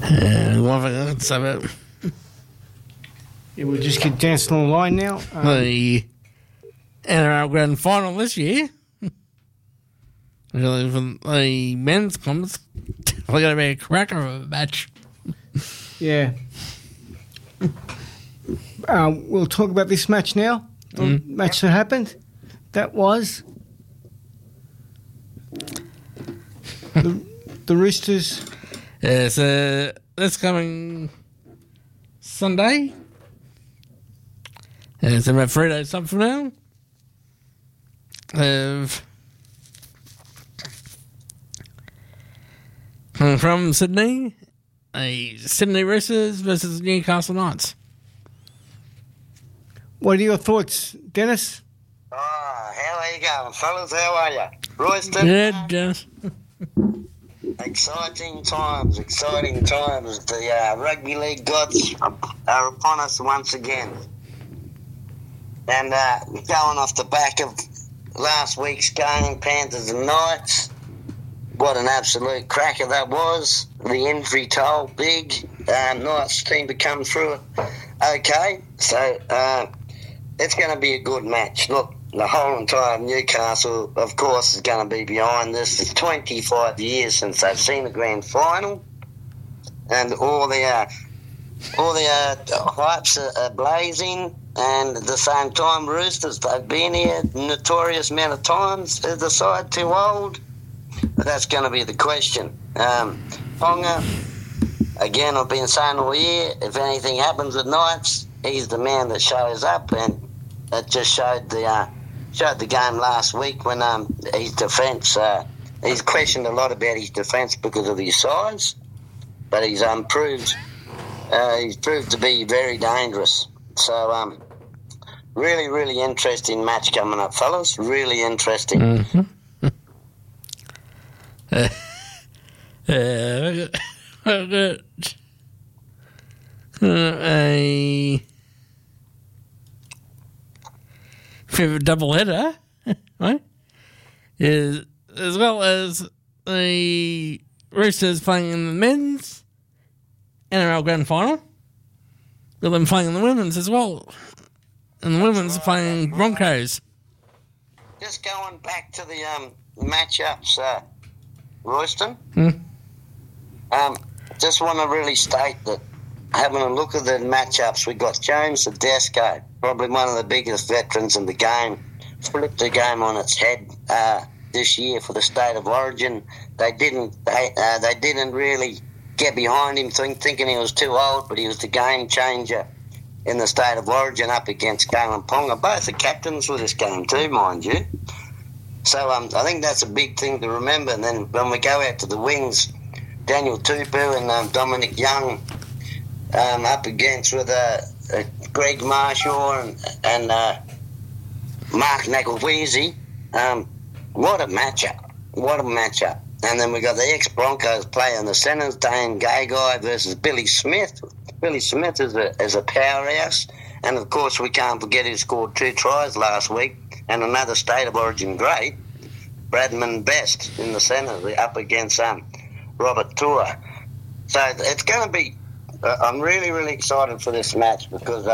One thing I can say about Yeah, we'll just get dancing on the line now. the NRL Grand Final this year. Really, for the men's comps, definitely going to be a cracker of a match. Yeah. We'll talk about this match now. The match that happened. That was the Roosters. Yeah, so this coming Sunday. It's about 3 days up from now. From Sydney, a Sydney Roosters versus Newcastle Knights. What are your thoughts, Dennis? How are you going, fellas? How are you? Royston? Yeah, Dennis. Exciting times. The rugby league gods are upon us once again. And going off the back of last week's game, Panthers and Knights, what an absolute cracker that was. The injury toll, big. Knights team to come through it. Okay, so it's going to be a good match. Look, the whole entire Newcastle, of course, is going to be behind this. It's 25 years since they've seen the grand final, and all the hypes are blazing. And at the same time, Roosters, they've been here notorious amount of times. Is the side too old? But that's going to be the question. Ponga, again, I've been saying all year, if anything happens with Knights, he's the man that shows up, and it just showed the game last week when his defence, he's questioned a lot about his defence because of his size, but he's proved to be very dangerous. So, really, really interesting match coming up, fellas. Really interesting. Mm-hmm. A favorite doubleheader, right? Is as well as the Roosters playing in the men's NRL Grand Final. With them playing in the women's as well. And the women's playing Broncos. Just going back to the matchups, Royston. Just want to really state that having a look at the matchups, we got James Tedesco, probably one of the biggest veterans in the game, flipped the game on its head this year for the State of Origin. They didn't really get behind him thinking he was too old, but he was the game changer in the State of Origin up against Kalyn Ponga. Both the captains for this game too, mind you. So I think that's a big thing to remember. And then when we go out to the wings, Daniel Tupou and Dominic Young up against with Greg Marshall and Mark Nakalwizi. What a matchup. And then we got the ex-Broncos playing the centres, Dane Gagai versus Billy Smith. Billy Smith is a powerhouse. And, of course, we can't forget who scored 2 tries last week, and another State of Origin great, Bradman Best in the centre, up against Robert Tua. So it's going to be I'm really, really excited for this match because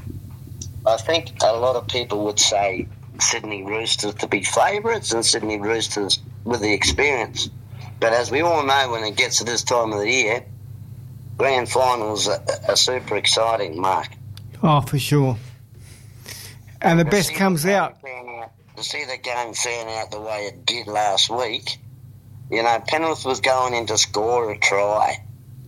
I think a lot of people would say Sydney Roosters to be favourites and Sydney Roosters with the experience. But as we all know, when it gets to this time of the year, grand finals are super exciting, Mark. Oh, for sure. And the best comes out. To see the game fan out the way it did last week, you know, Penrith was going in to score a try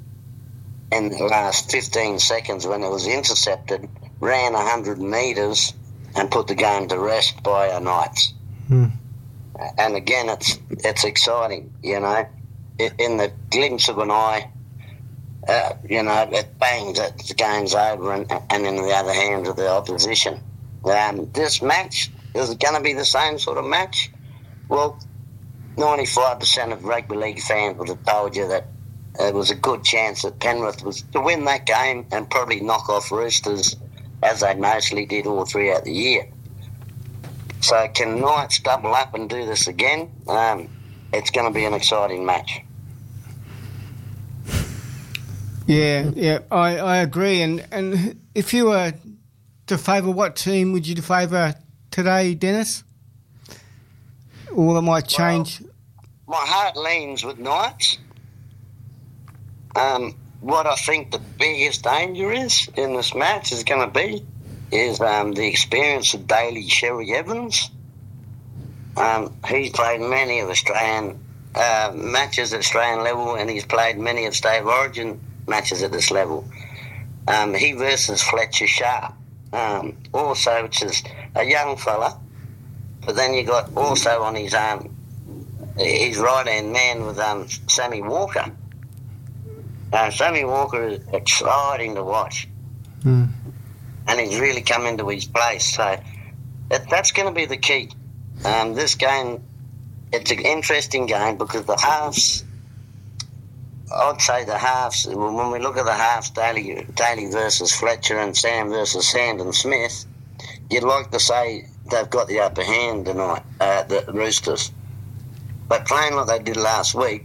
in the last 15 seconds when it was intercepted, ran 100 metres and put the game to rest by our Knights. And again, it's exciting, you know. In the glimpse of an eye, you know, it bangs it, the game's over, and in the other hand of the opposition. This match, is it going to be the same sort of match? Well, 95% of rugby league fans would have told you that it was a good chance that Penrith was to win that game and probably knock off Roosters, as they mostly did all throughout the year. So can Knights double up and do this again? It's going to be an exciting match. Yeah, I agree. And if you were to favour, what team would you favour today, Dennis? Or that might change? Well, my heart leans with Knights. What I think the biggest danger is in this match is going to be is the experience of Daly Sherry Evans. He's played many of Australian matches at Australian level, and he's played many of State of Origin matches at this level. He versus Fletcher Sharp, also, which is a young fella. But then you got also on his right-hand man with Sammy Walker. Sammy Walker is exciting to watch. And he's really come into his place. So that's going to be the key. This game, it's an interesting game because the halves, I'd say the halves, when we look at the halves, Daly versus Fletcher and Sam versus Sandon Smith, you'd like to say they've got the upper hand tonight, the Roosters. But playing like they did last week,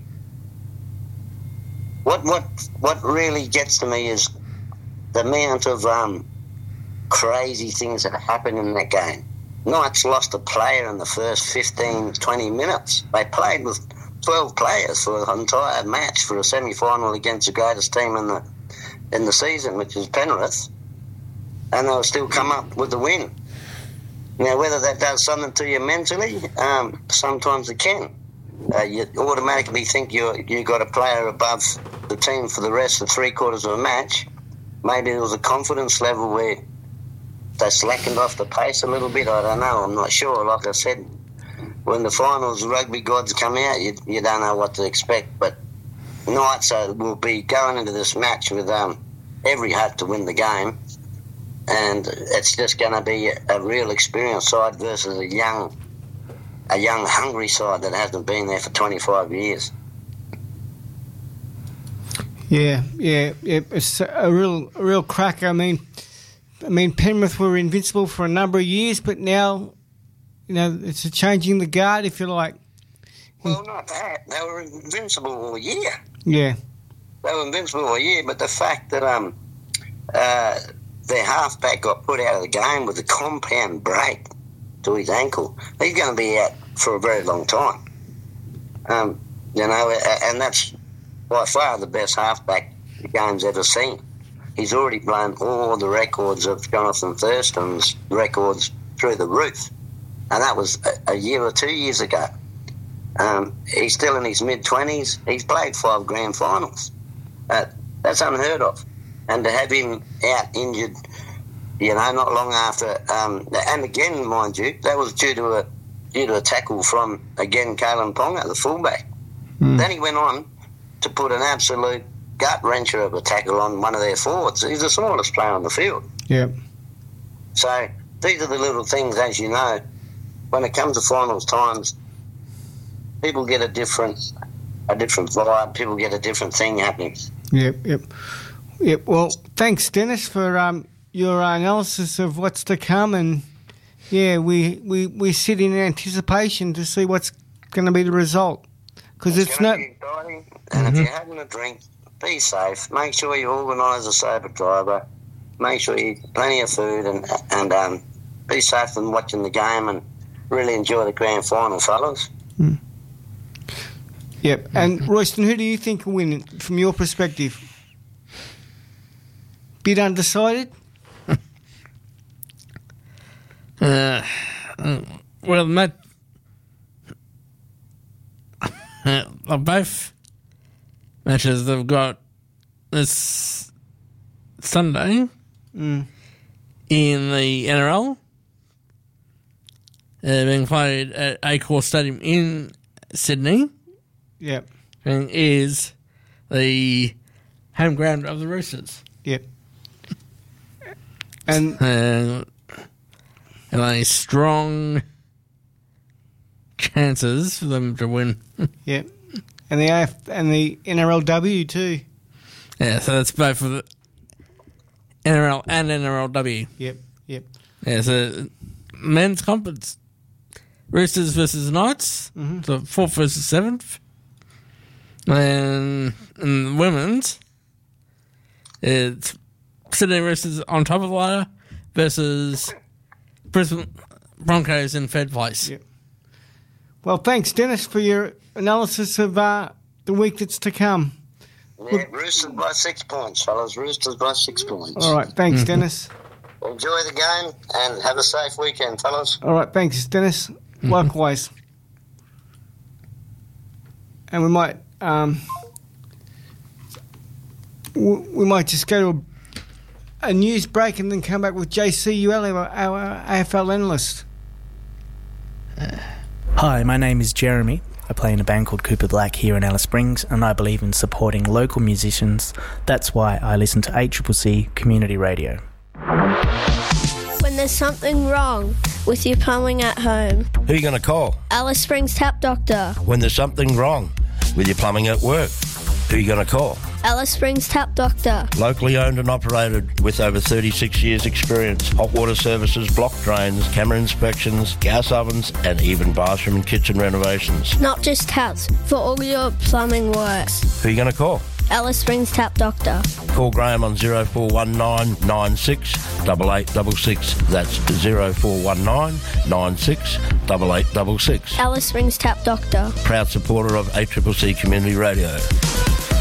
what really gets to me is the amount of crazy things that happen in that game. Knights lost a player in the first 15, 20 minutes. They played with 12 players for an entire match for a semi-final against the greatest team in the season, which is Penrith, and they'll still come up with the win. Now, whether that does something to you mentally, sometimes it can. You automatically think you got a player above the team for the rest of three-quarters of a match. Maybe there was a confidence level where they slackened off the pace a little bit. I don't know. I'm not sure. Like I said, when the finals rugby gods come out, you don't know what to expect. But Knights will be going into this match with every hope to win the game. And it's just going to be a real experienced side versus a young, hungry side that hasn't been there for 25 years. Yeah. It's a real cracker. I mean, Penrith were invincible for a number of years, but now, it's a changing the guard, if you like. Well, not that. They were invincible all year. Yeah. They were invincible all year, but the fact that their halfback got put out of the game with a compound break to his ankle, he's going to be out for a very long time. And that's by far the best halfback the game's ever seen. He's already blown all the records of Jonathan Thurston's records through the roof. And that was a year or 2 years ago. He's still in his mid-20s. He's played 5 grand finals. That's unheard of. And to have him out injured, not long after, and again, mind you, that was due to a tackle from, again, Kalen Ponga, the fullback. Then he went on to put an absolute gut-wrencher of a tackle on one of their forwards. He's the smallest player on the field. Yeah. So these are the little things, as you know, when it comes to finals times, people get a different vibe, people get a different thing happening. Yep. Well, thanks, Dennis, for your analysis of what's to come, and we sit in anticipation to see what's going to be the result, because it's not. Be exciting. And if you're having a drink, be safe. Make sure you organise a sober driver. Make sure you eat plenty of food, and be safe in watching the game, and really enjoy the grand final, fellas. Yep. And Royston, who do you think will win from your perspective? Bit undecided? Well, both matches they've got this Sunday in the NRL, being played at Accor Stadium in Sydney. Yep. And is the home ground of the Roosters. Yep. And a strong chances for them to win. Yep. And the NRLW too. Yeah, so that's both for the NRL and NRLW. Yep. Yeah, so men's conference, Roosters versus Knights, so 4th versus 7th. And in the women's, It's Sydney Roosters on top of the ladder versus Brisbane Broncos in third place. Yeah. Well, thanks, Dennis, for your analysis of the week that's to come. Yeah, Roosters by 6 points, fellas. Roosters by 6 points. All right, thanks, Dennis. Enjoy the game and have a safe weekend, fellas. All right, thanks, Dennis. Likewise. And we might just go to a news break and then come back with JC Ueli, our AFL analyst. Hi, my name is Jeremy. I play in a band called Cooper Black here in Alice Springs, and I believe in supporting local musicians. That's why I listen to ACCC Community Radio. When there's something wrong with your plumbing at home, Who are you going to call? Alice Springs Tap Doctor. When there's something wrong with your plumbing at work, who are you going to call? Alice Springs Tap Doctor. Locally owned and operated with over 36 years experience. Hot water services, block drains, camera inspections, gas ovens and even bathroom and kitchen renovations. Not just taps, for all your plumbing works. Who are you going to call? Alice Springs Tap Doctor. Call Graham on 0419 96 8866. That's 0419 96 8866. Alice Springs Tap Doctor. Proud supporter of ACCC Community Radio.